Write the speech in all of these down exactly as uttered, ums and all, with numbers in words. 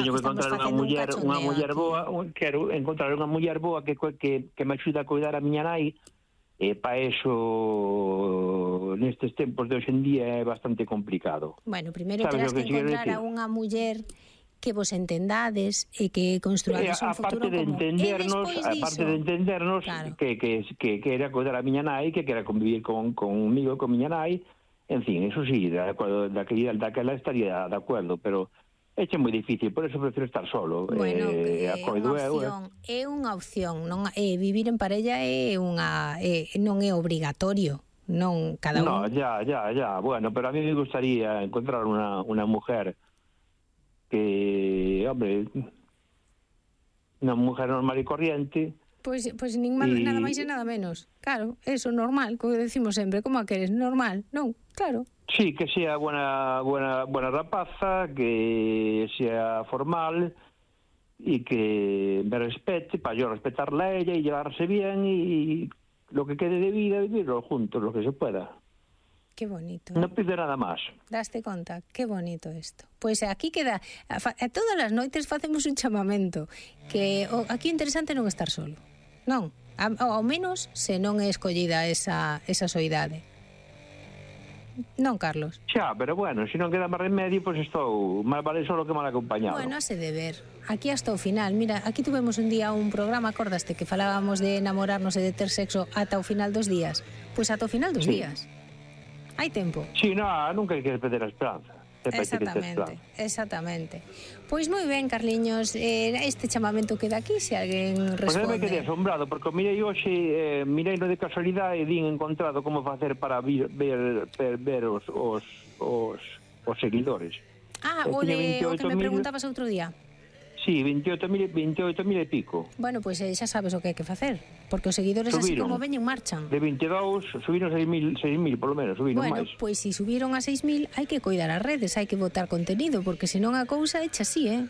teño que encontrar unha muller, un unha muller aquí. boa, un, quero encontrar unha muller boa que, que, que me axude a cuidar a miña nai, e para eso nestes tempos de hoxe en día é bastante complicado. Bueno, primeiro terás que, que encontrar a unha muller que vos entendades e que construades un futuro de común. Entendernos, aparte de entendernos, claro. que, que, que, que era cuidar a miña nai, que quera convivir con, conmigo, con miña nai, en fin, eso sí, daquela, daquela estaría de acuerdo, pero é moi difícil, por eso prefiro estar solo. Bueno, eh, é unha opción, é unha opción, non, eh, vivir en parella é unha, eh, non é obrigatorio, non cada un... No, ya, ya, ya, bueno, pero a mí me gustaría encontrar unha, unha mujer que, hombre, unha mujer normal e corriente. Pois, pois nin mal, y... nada máis e nada menos. Claro, eso, normal, como decimos sempre, como a queres, normal, non, claro. Sí, que sea buena buena buena rapaza, que sea formal y que me respete, para yo respetarla a ella y llevarse bien y lo que quede de vida, vivirlo juntos, lo que se pueda. Qué bonito. ¿Eh? No pide nada máis. Daste conta, qué bonito isto. Pois pues aquí queda, a, a todas as noites facemos un chamamento, que o, aquí o interesante non estar solo, non? A, ao menos se non é escollida esa, esa soidade. Non, Carlos? Xa, pero bueno, se non queda máis remedio, pois pues estou máis vale solo que mal acompañado. Bueno, hace de ver. Aquí hasta o final. Mira, aquí tuvemos un día un programa, acordaste, que falábamos de enamorarnos e de ter sexo ata o final dos días. Pois pues ata o final dos sí. días. Hai tempo. Sí, no, nunca hai que perder a esperanza. Exactamente, exactamente. Pois moi ben, Carliños, eh, este chamamento queda aquí, se alguén responde. Pois me quedei asombrado, porque mirei hoxe, eh, mirei no de casualidade e din encontrado como facer para vir, ver, ver, ver os, os, os, os seguidores. Ah, o, de, o que me preguntabas outro día. Sí, veintioito mil e pico. Bueno, pois pues, xa sabes o que hai que facer, porque os seguidores subiron, así como veñen marchan. De veintidós subiron seis mil, por lo menos, subiron bueno, máis. Bueno, pois pues, si subiron a seis mil, hai que coidar as redes, hai que botar contenido, porque senón a cousa echa así, eh?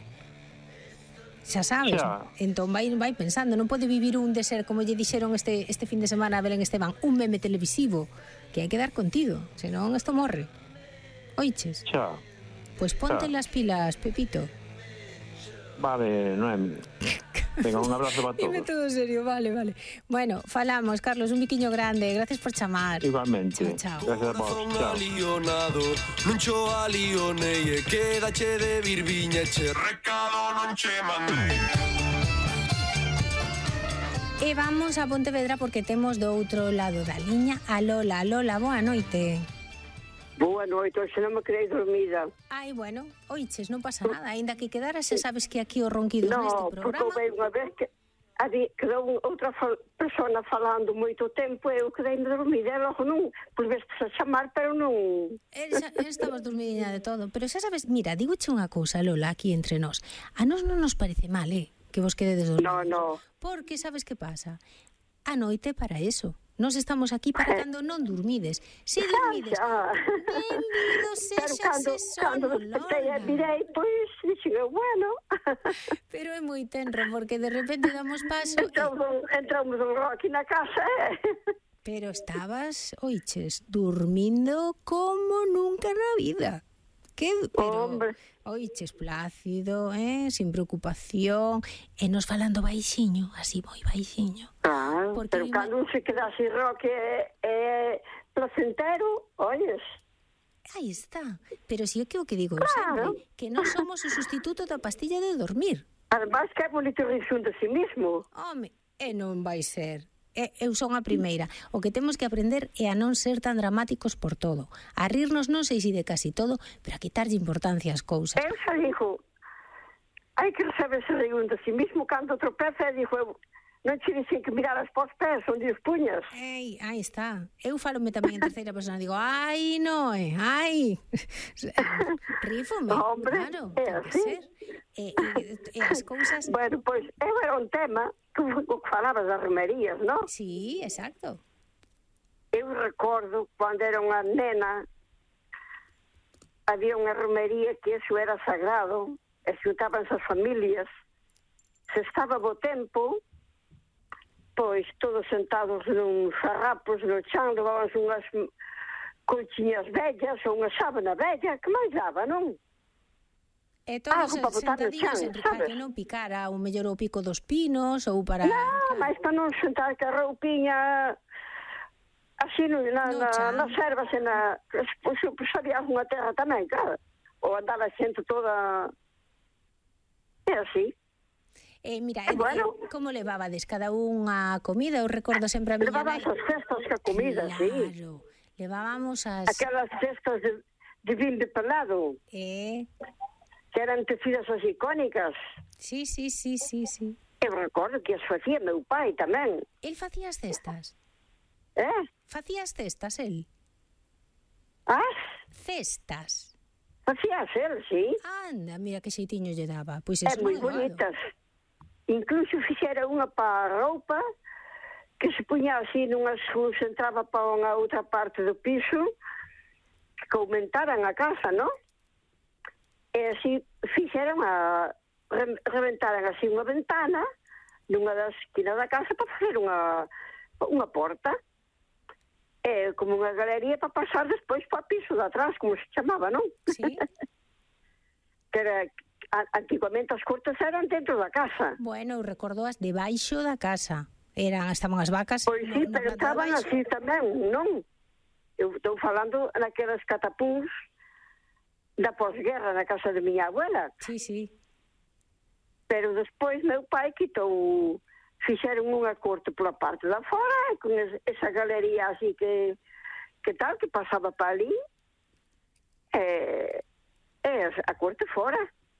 Xa sabes, xa. Entón vai, vai pensando, non pode vivir un de ser, como lle dixeron este, este fin de semana a Belén Esteban, un meme televisivo, que hai que dar contido, senón isto morre. Oiches? Xa. Pois pues ponte xa. Las pilas, Pepito. Vale, Noemi. Venga, un abrazo para todos. Dime todo serio, vale, vale. Bueno, falamos, Carlos, un biquiño grande. Gracias por chamar. Igualmente. Chao, chao. Gracias a vos. Chao. Non cho alionei e quedache de virviña che recado non che mandei. E vamos a Pontevedra porque temos do outro lado da liña a Lola. Lola, boa noite. Boa noite, hoxe non me quedei dormida. Ai, bueno, oiches, non pasa nada, aínda que quedara, se sabes que aquí o ronquido no, neste programa... Non, porque unha vez que quedou outra fal, persona falando moito tempo, eu quedei dormida, e logo non, pois ves que se chamar, pero non... Esa, estabas dormidinha de todo, pero xa sabes, mira, digoche unha cousa, Lola, aquí entre nós, a nós non nos parece mal, eh, que vos quededes dormidos. No, no. Porque sabes que pasa? A noite para eso. Nós estamos aquí para cando non dormides. Se dormides, benvidos sexas e solo, Lola. Cando mirei, pois, dixen, bueno. Pero é moi tenro, porque de repente damos paso... Entramos, e... entramos un rock na casa, eh? Pero estabas, oiches, dormindo como nunca na vida. Que, pero, hombre, oiches, plácido, eh, sin preocupación, e nos falando baixiño, así moi baixiño. Ah, porque pero cando un se queda así roque é placentero, oyes. Aí está, pero si é que o que digo claro. sempre, que non somos o sustituto da pastilla de dormir. Además que é bonito rir xunto a si mismo. Home, e non vai ser. E, eu son a primeira. O que temos que aprender é a non ser tan dramáticos por todo. A rirnos non sei si de casi todo, pero a quitarlle importancia ás cousas. Eu xa digo, hai que saberse rir un de si mismo cando tropeza e dixo, non che dixen que miraras pos pés onde os puñas. Ei, aí está. Eu falome tamén en terceira persona, digo, ai, Noé, ai. Rífome, hombre, claro, é así. E, e, e as cousas... Bueno, pois, pues, eu era un tema que falabas das romerías, non? Sí, exacto. Eu recordo, cando era unha nena, había unha romería que eso era sagrado, e xuntábanse as familias. Se estaba bo tempo, pois todos sentados nun farrapos no chan, levábanse unhas colchiñas vellas ou unha sábana vella, que máis daba, non? E todos algo para botar no sentadillos chan, entre para sabes? que non picara, ou mellor o pico dos pinos, ou para... Non, mas para non sentar que a roupiña así no, na, No na, chan. nas ervas e na... Pois, pois había unha terra tamén, claro. Ou andaba a xente toda... É así. Eh, mira, Eh, eh, bueno. eh, como levabades cada unha comida? Eu recordo sempre a miña Levaban nai. as cestas que a comida, sí. Claro, levábamos as... Aquelas cestas de, de vin de pelado, Eh, que eran tecidas así icónicas. sí, sí, sí, sí, sí. Eu recordo que as facía meu pai tamén. El facía as cestas? Eh? Facía as cestas, el? As? Cestas? Facía el, sí. Anda, mira que xeitiño lle daba. Pois É eso moi non é malo. bonitas. Incluso fixera unha para a roupa que se puña así nunhas luz, entraba para unha outra parte do piso que aumentaran a casa, non? E así fixeran a re, reventaran así unha ventana nunha das esquinas da casa para facer unha unha porta. É como unha galería para pasar despois para o piso de atrás, como se chamaba, non? Sí. Que era, a, antigamente as cortes eran dentro da casa. Bueno, eu recordo as debaixo da casa. Eran, estaban as vacas... Pois sí, no- na pero planta estaban de baixo. así tamén, non? Eu estou falando naquelas catapús da posguerra na casa de miña abuela. Sí, sí. Pero despois meu pai quitou, fixeron unha corte pola parte da fora, con es, esa galería así que, que tal, que pasaba para ali, e, e a corte fora.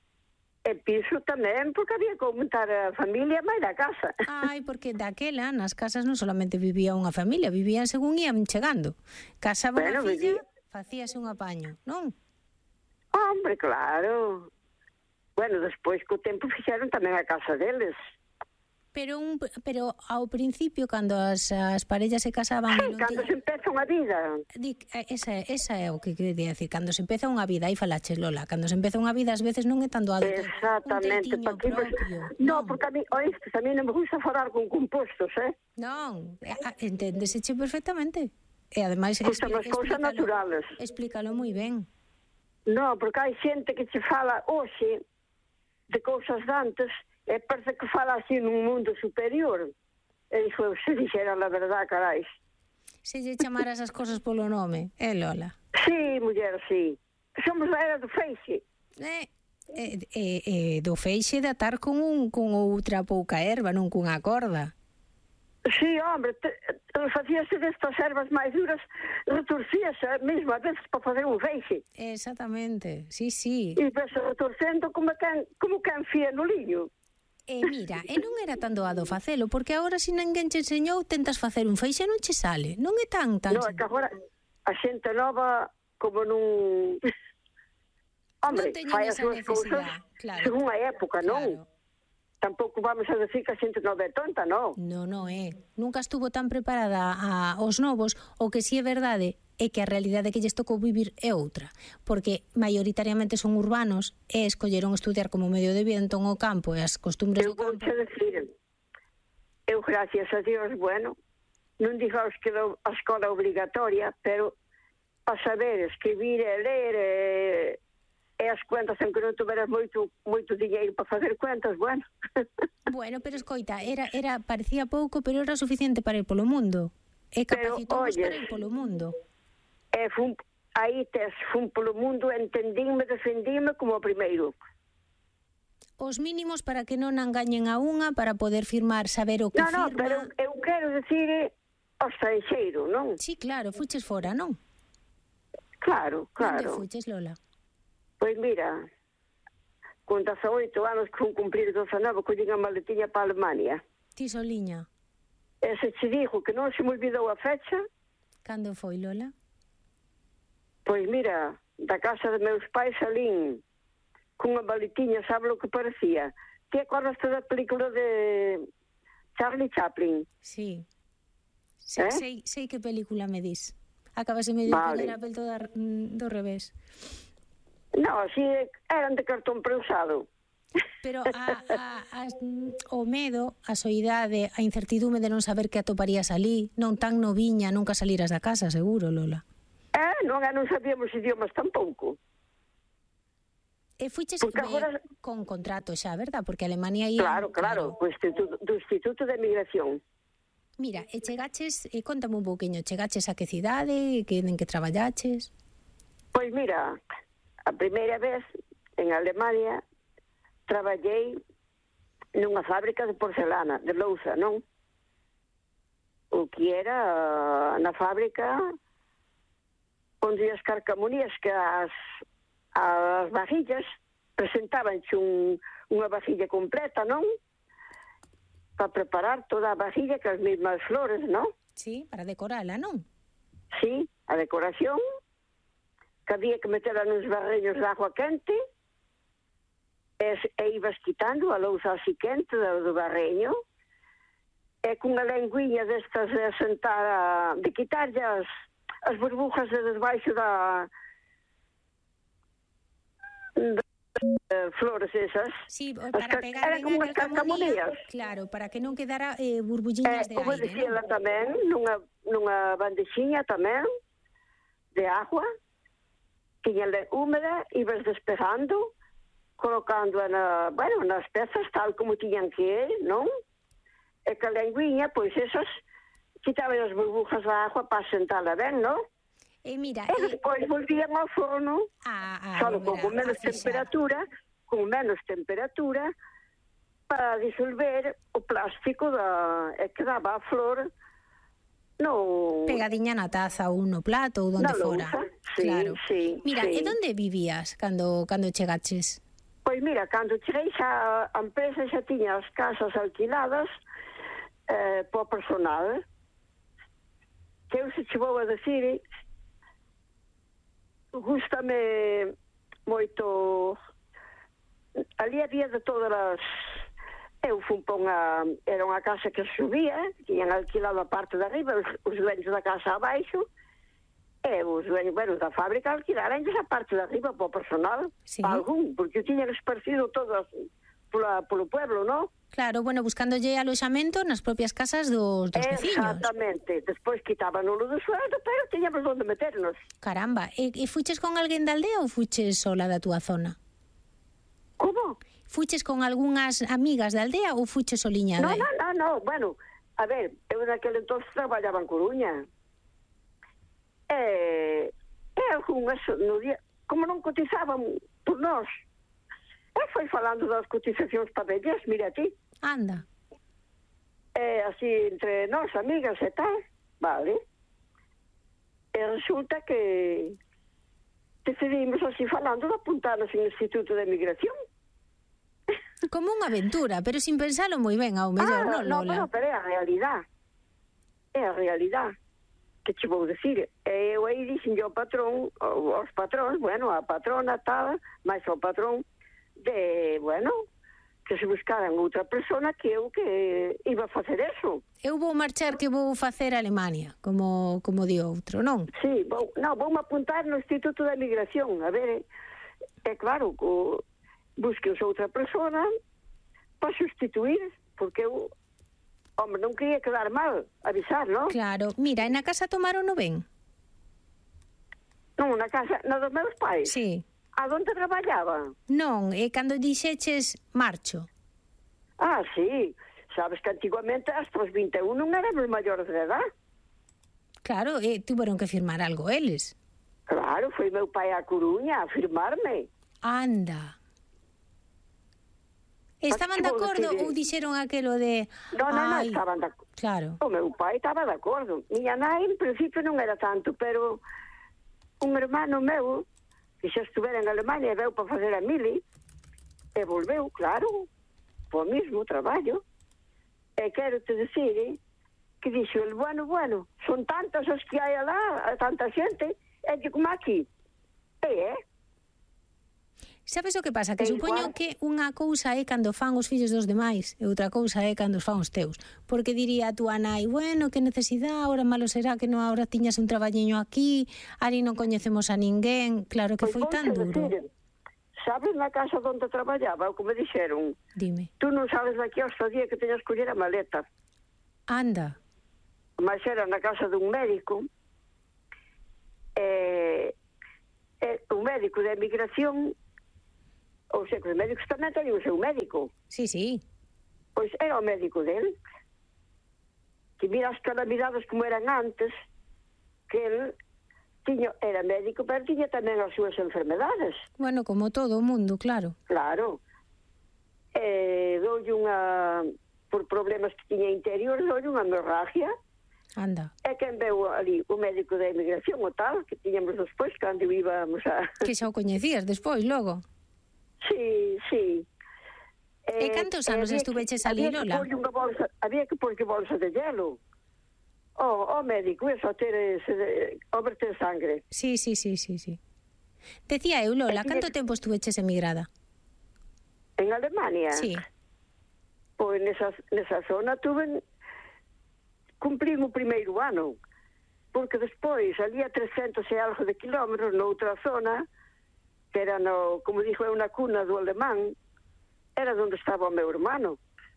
E piso tamén, porque había que aumentar a familia máis da casa. Ai, porque daquela nas casas non solamente vivía unha familia, vivían según ían chegando. Casaba Bueno, unha filla, vivía- facíase un apaño, non? Hombre, claro. Bueno, despois co tempo fixeron tamén a casa deles. Pero un pero ao principio cando as, as parellas se casaban Sí, e non cando se tiñan... empeza unha vida. Dic, eh, esa, esa é o que quería decir. Cando se empeza unha vida, aí falaches, Lola, cando se empeza unha vida, ás veces non é tan doado ter Exactamente. un teitiño porque, pues, propio. no, porque a mí, oíste, a mí non me gusta falar con compostos, eh? Non, eh, ah, enténdeseche perfectamente. E ademais Gustan as cousas naturales. Explícalo moi ben. No, porque hai xente que che fala hoxe de cousas de antes e parece que fala así nun mundo superior. E dixo, se dixera a verdade, carais. Se lle chamaras as cosas polo nome, é Lola. Sí, muller, sí. Somos da era do feixe. Eh, eh, eh, eh, do feixe de atar con, un, con outra pouca erva, non cunha corda. Sí, hombre, te, te, facíase destas ervas máis duras, retorcíase mesmo a veces para facer un feixe. Exactamente, sí, sí. E vese retorcendo como quen, como quen fía no liño. E mira, e non era tan doado facelo, porque agora se ninguén che enseñou, tentas facer un feixe e non che sale. Non é tan tan... No, é que agora a xente nova como non... Hombre, Non teñen fai as esa súas cousas necesidade, claro. según a época, non? Claro. Tampouco vamos a decir que a xente nova é tonta, non? No, no é. Nunca estuvo tan preparada a, aos novos, o que si é verdade é que a realidade que lles tocou vivir é outra, porque maioritariamente son urbanos e escolleron estudiar como medio de vida entón o campo e as costumbres Eu do vou campo. che decir, eu, gracias a Dios, bueno, non digamos que a escola obrigatoria, pero a saber escribir e ler e, e as cuentas, en que non tuveras moito moito dinheiro para facer cuentas, bueno. Bueno, pero escoita, era, era parecía pouco, pero era suficiente para ir polo mundo. E Pero, capacitounos oyes, para ir polo mundo. E fun, aí tes, fun polo mundo, entendínme, defendíme como o primeiro. Os mínimos para que non engañen a unha, para poder firmar, saber o que Non, non, firma. pero eu quero decir ao estranxeiro, non? Sí, claro, fuches fora, non? Claro, Onde claro. fuches, Lola? Pois mira, con dezaoito anos que fun cumplir dezanove, collín a maletiña para Alemania. Ti soliña. E se che dixo que non se me olvidou a fecha, Cando foi, Lola? pois mira, da casa de meus pais salín cunha maletiña, sabe o que parecía? Ti acordaste da película de Charlie Chaplin? Sí. Sei, Eh? sei, sei que película me dis. Acabase medio Vale. de poñer a pel toda do revés. Non, así eran de cartón prensado. Pero a, a, a, o medo, a soidade, a incertidume de non saber que atoparías ali, non tan noviña, nunca saliras da casa, seguro, Lola. Eh, non, non sabíamos idiomas tampouco. E fuches Porque agora... con contrato xa, verdad? Porque Alemania ia... Claro, claro, do Instituto, do Instituto de Migración. Mira, e chegaches, e contame un pouquiño, chegaches a que cidade, que, en que traballaches? Pois mira, a primeira vez en Alemania traballei nunha fábrica de porcelana, de louza, non? O que era na fábrica onde as carcamonías que as, as vajillas presentabanche un, unha vajilla completa, non? Para preparar toda a vajilla que as mesmas flores, non? Sí, para decorala, non? Sí, a decoración, que había que metela nos barreños de agua quente, e, e ibas quitando a louza así quente do, do barreño, e cunha lengüinha destas de sentar a, de quitar as, as burbujas de desbaixo da, da de flores esas. Sí, para as, pegar eran como as calcamonías. Claro, para que non quedara eh, burbulliñas eh, de aire, ¿no? ¿no? Tamén, nunha, nunha bandexiña tamén, de agua, tiña húmeda, ibas despejando, colocando na, bueno, nas pezas tal como tiñan que ir, non? E que a lengüinha, pois esas, quitaban as burbujas da agua para sentala ben, non? E mira... E despois volvían ao forno, a, a, só con, con menos temperatura, con menos temperatura, para disolver o plástico da, e que daba a flor no... Pegadiña na taza ou no plato ou donde fora. Sí, claro. sí, mira, sí. E onde vivías cando, cando chegaches? Pois mira, cando cheguei xa a empresa xa tiña as casas alquiladas eh, por personal, que eu se che vou a decir, gústame moito, ali había de todas as, eu fui pa unha, era unha casa que subía, tiñan alquilado a parte de arriba, os, os dueños da casa abaixo, e os dueños, bueno, da fábrica alquilaran esa parte de arriba para o personal, sí. Para algún, porque tiñan esparcido todas pola, polo pueblo, non? Claro, bueno, buscándolle aloxamento nas propias casas dos, dos veciños. Exactamente, despois quitaban o do sueldo, pero teñamos onde meternos. Caramba, e, e fuches con alguén da aldea ou fuches sola da túa zona? Como? Fuches con algunhas amigas da aldea ou fuches soliña? No, no, no, no, bueno, a ver, eu naquele entonces traballaba en Coruña. E, e algunhas, no día, como non cotizaban por nós, e foi falando das cotizacións para vellas, mira ti. Anda. E así, entre nós, amigas e tal, vale. E resulta que decidimos así falando de apuntarnos en Instituto de Migración. Como unha aventura, pero sin pensalo moi ben, ao mellor, ah, non, Lola? No, pero é a realidade. É a realidade. Que che vou dicir? E eu aí dixen ao patrón, aos patróns, bueno, a patrona tal, máis ao patrón, de, bueno, que se buscaran outra persona que eu que iba a facer eso. Eu vou marchar que vou facer a Alemania, como, como di outro, non? Sí, vou, non, vou apuntar no Instituto de Migración, a ver, é claro, co, busque outra persona para sustituir, porque eu, hombre, non quería quedar mal, avisar, non? Claro, mira, e na casa tomaron o ben? Non, na casa, na dos meus pais? Sí. A donde traballaba? Non, e cando dixeches marcho? Ah, sí. Sabes que antiguamente hasta os vinte e un non éramos maiores de edad. Claro, e tuveron que firmar algo eles. Claro, foi meu pai a Coruña a firmarme. Anda. Estaban de acordo ou dixeron aquelo de... Non, non, non, estaban de acordo. Claro. O meu pai estaba de acordo. Miña nai, en principio, non era tanto, pero un hermano meu que xa estuvera en Alemania e veu para fazer a mili, e volveu, claro, po mismo traballo. E quero te decir que dixo, el bueno, bueno, son tantas as que hai alá, tanta xente, e que como aquí. E é. Sabes o que pasa? Que supoño que unha cousa é cando fan os fillos dos demais e outra cousa é cando os fan os teus. Porque diría a túa nai, bueno, que necesidade, ahora malo será que non ahora tiñas un traballiño aquí, ali non coñecemos a ninguén. Claro que foi tan duro. Decir, sabes na casa onde traballaba, como dixeron? Dime. Tú non sabes daqui hasta o día que teñas que coller a maleta. Anda. Mas era na casa dun médico, e, e un médico de emigración, ou sea, que os médicos tamén teñen o seu médico. Sí, sí. Pois era o médico dele, que mira as calamidades como eran antes, que ele tiña, era médico, pero tiña tamén as súas enfermedades. Bueno, como todo o mundo, claro. Claro. Eh, doulle unha, por problemas que tiña interior, doulle unha hemorragia. Anda. É quen veu ali o médico da emigración o tal, que tiñamos despois, cando íbamos a... Que xa o coñecías despois, logo. Sí, sí. E cantos anos estuveches ali, Lola? Había que porlle bolsa, había que porlle bolsa de hielo. O, o médico, eso, ter ese, o verter sangre. Sí, sí, sí, sí, sí. Decía eu, Lola, canto tempo estuveches emigrada? En Alemania? Sí. Pois nesa, nesa zona tuve... Cumprín o primeiro ano, porque despois, ali a trescentos e algo de kilómetros, noutra zona, que era, no, como dixo, é unha cuna do alemán, era onde estaba o meu hermano.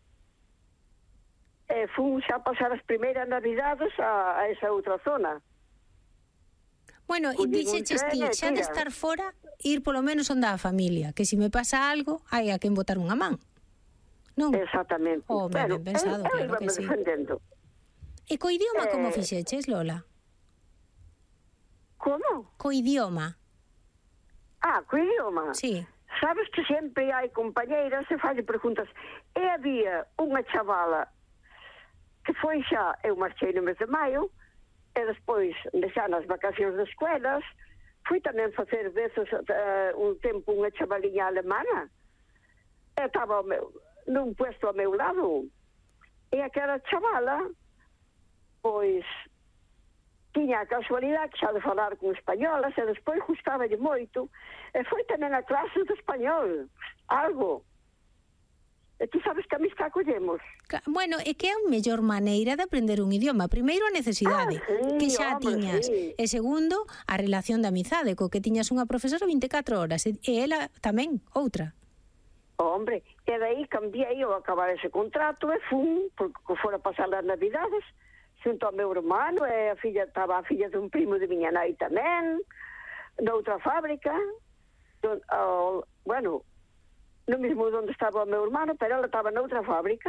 E fun xa pasar as primeiras navidades a, a esa outra zona. Bueno, e dixeches ti, xa de estar fora, ir polo menos onde a familia, que se me pasa algo, hai a quen botar unha man. Non? Exactamente. Oh, ben, ben pensado, claro que sí. Defendendo. E co idioma eh... como fixeches, Lola? Como? Co idioma. Ah, co idioma? Sí. Sabes que sempre hai compañeiras e falle preguntas. E había unha chavala que foi xa, eu marchei no mes de maio, e despois, xa nas vacacións de escuelas, fui tamén facer veces uh, un tempo unha chavaliña alemana. E estaba ao meu, nun puesto ao meu lado. E aquela chavala, pois, tiña a casualidade xa de falar con españolas e despois gustaballe moito e foi tamén a clase de español, algo. E ti sabes que a mis que acollemos. Bueno, é que é a mellor maneira de aprender un idioma. Primeiro, a necesidade, ah, sí, que xa hombre, tiñas. Sí. E segundo, a relación de amizade, co que tiñas unha profesora vinte e catro horas. E ela tamén, outra. Hombre, e daí cambiei ao acabar ese contrato e fun, porque fora pasar as navidades, xunto ao meu hermano, e a filla, estaba a filla dun primo de miña nai tamén, noutra fábrica, don, oh, bueno, no mismo onde estaba o meu hermano, pero ela estaba noutra fábrica,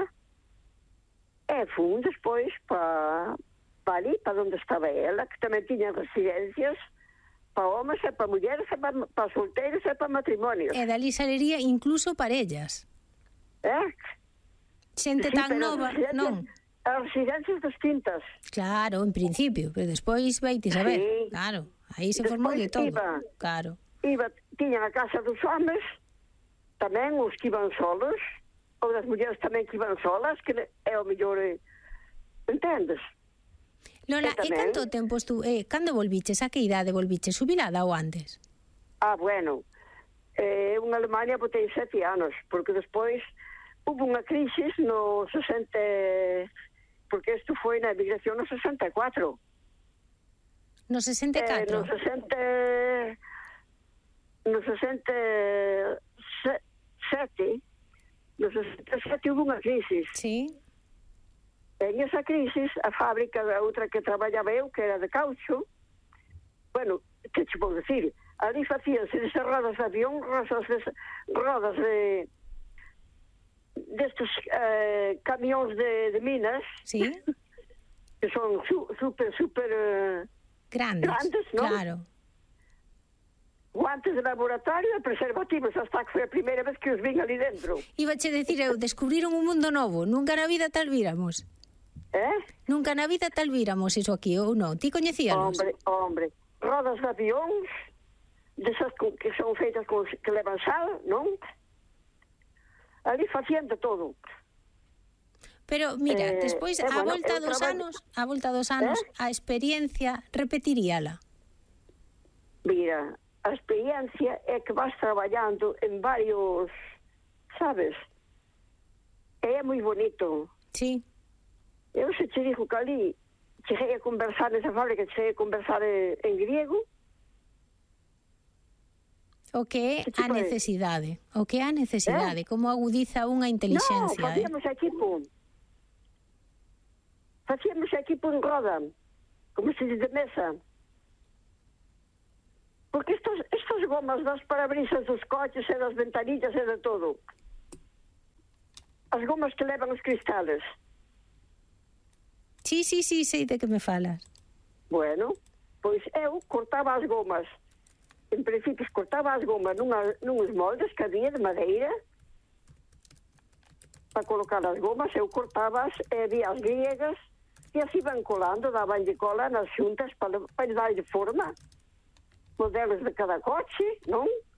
e fun despois pa, pa ali, pa onde estaba ela, que tamén tiña residencias pa homes e pa mulleres, e pa, pa solteiros e pa matrimonios. E dali salería incluso parellas. Eh? Xente sí, tan nova, non? As residencias distintas. Claro, en principio, pero despois veite saber. Sí. Claro, aí se formou de todo. Iba, claro. Iba, tiñan a casa dos homes, tamén os que iban solos, ou das mulleres tamén que iban solas, que é o mellor, eh, entendes? Lola, e, e canto tempo estu... Eh, cando volviches? A que idade volviches? Jubilada ou antes? Ah, bueno, eh, en Alemania botei sete anos, porque despois hubo unha crisis no sesenta, porque isto foi na emigración no sesenta e catro. No sesenta e catro? Eh, no sesenta... No sesenta e sete, no sesenta e sete hubo unha crisis. Sí. En esa crisis, a fábrica da outra que traballaba eu, que era de caucho, bueno, que te vou decir, ali facíanse desas rodas de avión, rodas de, rodas de destes eh, camións de, de minas, sí, que son su, super, super eh, grandes, grandes, ¿no? Claro. Guantes de laboratorio e preservativos, hasta que foi a primeira vez que os vin ali dentro. Iba che decir eu, descubriron un mundo novo, nunca na vida tal víramos. Eh? Nunca na vida tal víramos iso aquí, ou non? Ti coñecíalos? Hombre, hombre, rodas de avións, desas que son feitas con, que levan sal, non? Ali facían de todo. Pero, mira, eh, despois, eh, a bueno, volta dos traballo... anos, a volta dos anos, eh? a experiencia repetiríala. Mira, a experiencia é que vas traballando en varios, sabes? E é moi bonito. Sí. Eu se te digo que ali cheguei a conversar nesa fábrica, cheguei a conversar en, en griego. O que é a necesidade, o que é a necesidade, eh? Como agudiza unha inteligencia. No, facíamos eh? equipo. Facíamos equipo en roda, como se diz de mesa. Porque estas, estas gomas das parabrisas dos coches e das ventanillas e de todo, as gomas que levan os cristales. Sí, sí, sí, sei de que me falas. Bueno, pois eu cortaba as gomas. En principio cortaba as gomas nunha, nuns moldes que había de madeira para colocar as gomas. Eu cortaba as, e había as griegas e así van colando, daban de cola nas xuntas para, para dar de forma. Modelos de cada coche, non?